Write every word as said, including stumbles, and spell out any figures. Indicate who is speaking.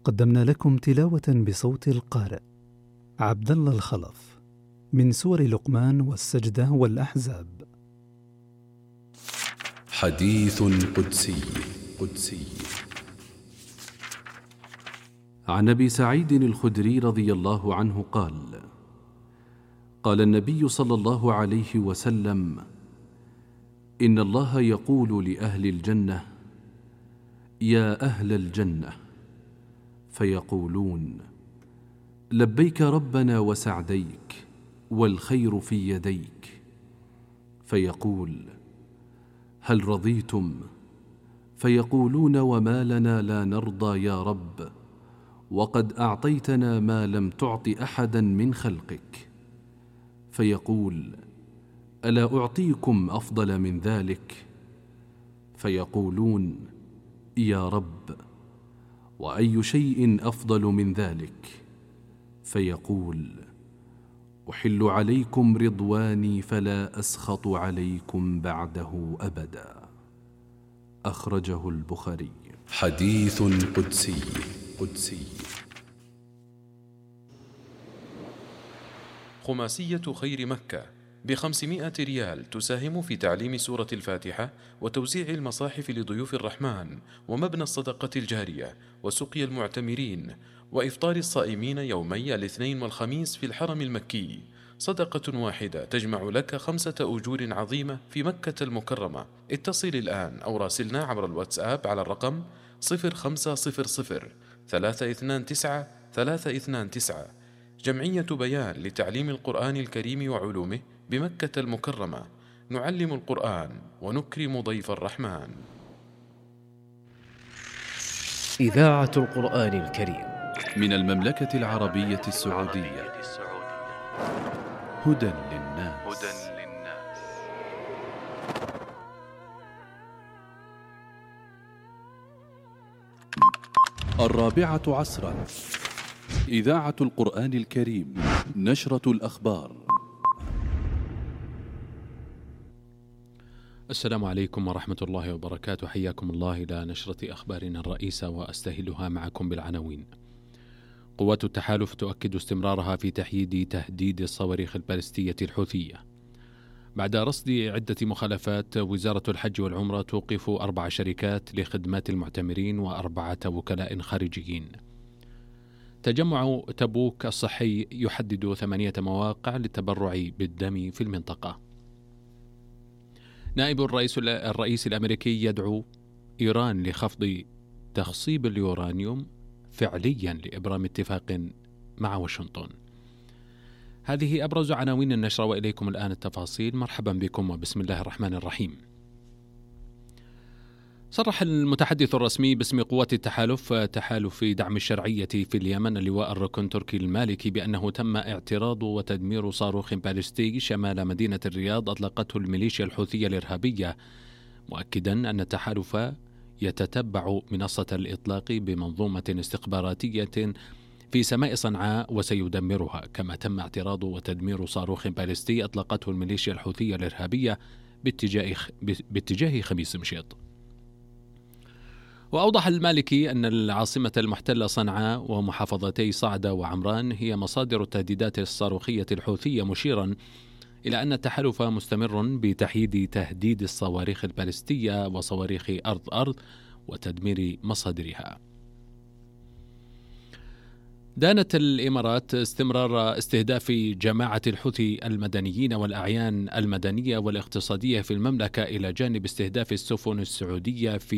Speaker 1: قدمنا لكم تلاوة بصوت القارئ عبد الله الخلف من سور لقمان والسجدة والأحزاب.
Speaker 2: حديث قدسي قدسي
Speaker 3: عن أبي سعيد الخدري رضي الله عنه قال: قال النبي صلى الله عليه وسلم: إن الله يقول لأهل الجنة: يا أهل الجنة، فيقولون: لبيك ربنا وسعديك والخير في يديك. فيقول: هل رضيتم؟ فيقولون: وما لنا لا نرضى يا رب، وقد أعطيتنا ما لم تعط أحدا من خلقك. فيقول: ألا أعطيكم أفضل من ذلك؟ فيقولون: يا رب، وأي شيء أفضل من ذلك؟ فيقول: أحل عليكم رضواني فلا أسخط عليكم بعده أبدا. أخرجه البخاري.
Speaker 2: حديث قدسي قدسي
Speaker 4: خماسية خير مكة بخمسمائة ريال تساهم في تعليم سورة الفاتحة وتوزيع المصاحف لضيوف الرحمن ومبنى الصدقة الجارية وسقي المعتمرين وإفطار الصائمين يومي الاثنين والخميس في الحرم المكي. صدقة واحدة تجمع لك خمسة أجور عظيمة في مكة المكرمة. اتصل الآن أو راسلنا عبر الواتساب على الرقم صفر خمسة صفر صفر ثلاثة اثنان تسعة ثلاثة اثنان تسعة. جمعية بيان لتعليم القرآن الكريم وعلومه بمكة المكرمة. نعلم القرآن ونكرم ضيف الرحمن.
Speaker 5: إذاعة القرآن الكريم
Speaker 3: من المملكة العربية السعودية. هدى للناس. الرابعة عصرا. إذاعة القرآن الكريم. نشرة الأخبار. السلام عليكم ورحمة الله وبركاته. حياكم الله إلى نشرة أخبارنا الرئيسة وأستهلها معكم بالعناوين. قوات التحالف تؤكد استمرارها في تحييد تهديد الصواريخ البالستية الحوثية. بعد رصد عدة مخالفات، وزارة الحج والعمرة توقف أربع شركات لخدمات المعتمرين وأربعة وكلاء خارجيين. تجمع تبوك الصحي يحدد ثمانية مواقع للتبرع بالدم في المنطقة. نائب الرئيس الرئيس الأمريكي يدعو إيران لخفض تخصيب اليورانيوم فعليا لإبرام اتفاق مع واشنطن. هذه أبرز عناوين النشرة، وإليكم الآن التفاصيل. مرحبا بكم وبسم الله الرحمن الرحيم. صرح المتحدث الرسمي باسم قوات التحالف تحالف دعم الشرعية في اليمن اللواء الركن تركي المالكي بأنه تم اعتراض وتدمير صاروخ باليستي شمال مدينة الرياض أطلقته الميليشيا الحوثية الإرهابية، مؤكدا أن التحالف يتتبع منصة الإطلاق بمنظومة استخباراتية في سماء صنعاء وسيدمرها، كما تم اعتراض وتدمير صاروخ باليستي أطلقته الميليشيا الحوثية الإرهابية باتجاه باتجاه خميس مشيط. وأوضح المالكي أن العاصمة المحتلة صنعاء ومحافظتي صعدة وعمران هي مصادر التهديدات الصاروخية الحوثية، مشيرا إلى أن التحالف مستمر بتحييد تهديد الصواريخ البالستية وصواريخ أرض-أرض وتدمير مصادرها. دانت الإمارات استمرار استهداف جماعة الحوثي المدنيين والأعيان المدنية والاقتصادية في المملكة، إلى جانب استهداف السفن السعودية في